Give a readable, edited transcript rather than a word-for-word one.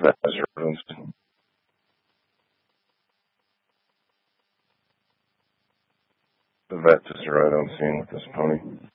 vet is right on scene. The vet is right on scene with this pony.